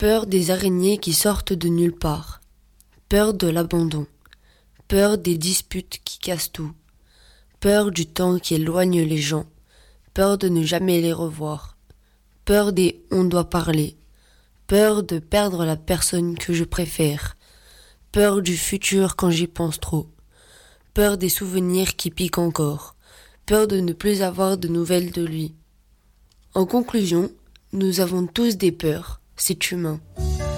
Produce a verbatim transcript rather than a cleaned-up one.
Peur des araignées qui sortent de nulle part. Peur de l'abandon. Peur des disputes qui cassent tout. Peur du temps qui éloigne les gens. Peur de ne jamais les revoir. Peur des « on doit parler ». Peur de perdre la personne que je préfère. Peur du futur quand j'y pense trop. Peur des souvenirs qui piquent encore. Peur de ne plus avoir de nouvelles de lui. En conclusion, nous avons tous des peurs, c'est humain.